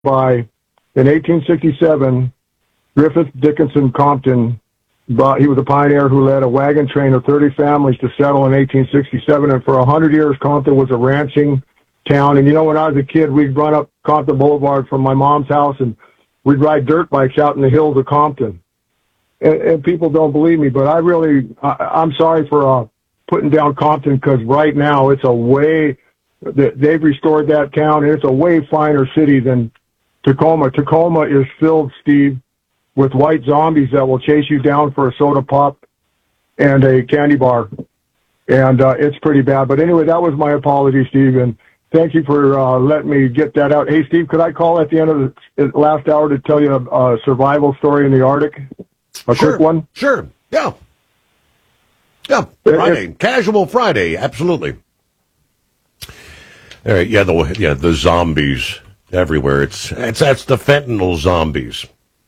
by, in 1867, Griffith Dickinson Compton. He was a pioneer who led a wagon train of 30 families to settle in 1867, and for 100 years, Compton was a ranching town. And when I was a kid, we'd run up Compton Boulevard from my mom's house, and we'd ride dirt bikes out in the hills of Compton. And people don't believe me, but I'm sorry for putting down Compton, because right now they've restored that town, and it's a way finer city than Tacoma. Tacoma is filled, Steve, with white zombies that will chase you down for a soda pop and a candy bar. And it's pretty bad. But anyway, that was my apology, Steve, and thank you for letting me get that out. Hey, Steve, could I call at the end of the last hour to tell you a survival story in the Arctic? Quick one? Sure, yeah. Yeah, Friday, Casual Friday, absolutely. All right, the zombies everywhere. That's the fentanyl zombies.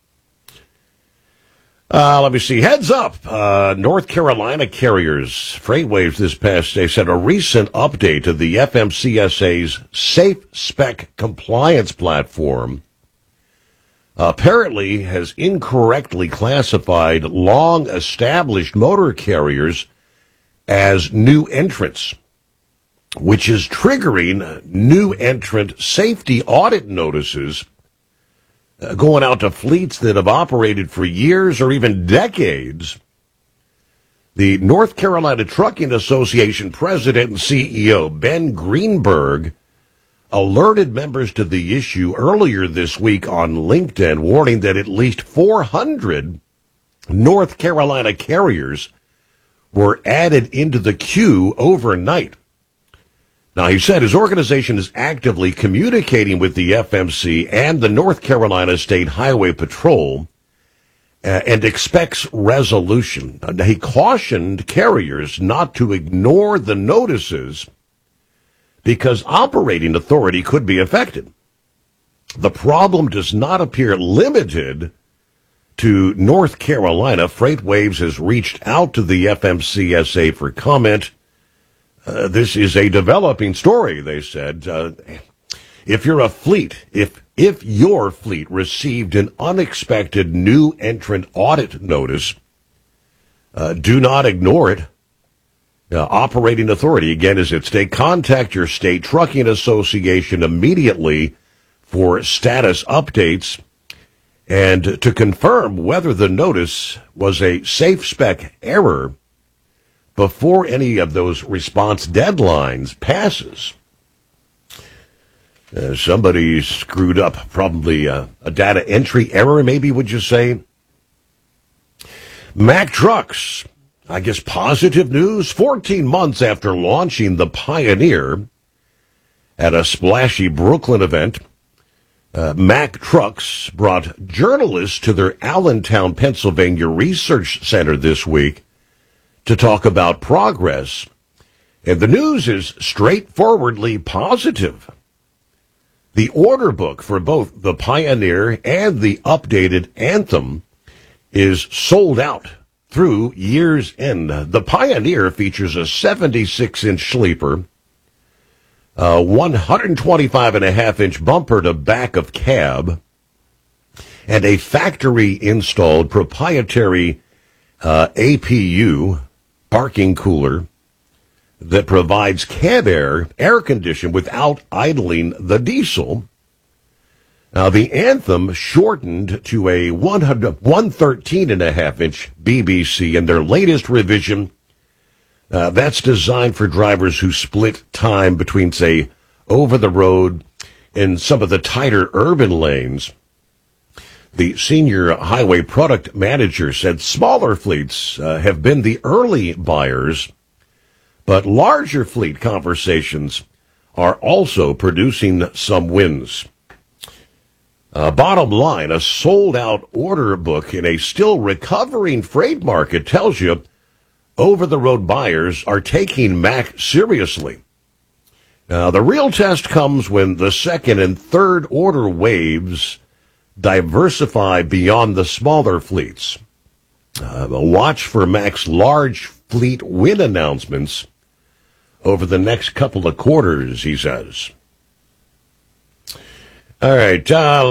Let me see. Heads up. North Carolina carriers, Freightwaves this past day, said a recent update to the FMCSA's Safe Spec compliance platform apparently has incorrectly classified long-established motor carriers as new entrants, which is triggering new entrant safety audit notices going out to fleets that have operated for years or even decades. The North Carolina Trucking Association president and CEO, Ben Greenberg, alerted members to the issue earlier this week on LinkedIn, warning that at least 400 North Carolina carriers were added into the queue overnight. Now, he said his organization is actively communicating with the FMC and the North Carolina State Highway Patrol and expects resolution. He cautioned carriers not to ignore the notices because operating authority could be affected. The problem does not appear limited to North Carolina. Freightwaves has reached out to the FMCSA for comment. This is a developing story, they said. If you're a fleet, if your fleet received an unexpected new entrant audit notice, do not ignore it. Operating authority, again, is at stake. Contact your state trucking association immediately for status updates and to confirm whether the notice was a safe spec error before any of those response deadlines passes. Somebody screwed up, probably a data entry error, maybe, would you say? Mack Trucks, I guess positive news. 14 months after launching the Pioneer at a splashy Brooklyn event, Mack Trucks brought journalists to their Allentown, Pennsylvania research center this week to talk about progress. And the news is straightforwardly positive. The order book for both the Pioneer and the updated Anthem is sold out through year's end. The Pioneer features a 76-inch sleeper, a 125.5-inch bumper to back of cab, and a factory-installed proprietary APU parking cooler that provides cab air condition without idling the diesel. Now, the Anthem shortened to a 113.5-inch BBC in their latest revision. That's designed for drivers who split time between, say, over the road and some of the tighter urban lanes. The senior highway product manager said smaller fleets have been the early buyers, but larger fleet conversations are also producing some wins. Bottom line, a sold-out order book in a still recovering freight market tells you over-the-road buyers are taking Mack seriously. Now, the real test comes when the second and third order waves diversify beyond the smaller fleets. Watch for Mack's large fleet win announcements over the next couple of quarters, he says. All right.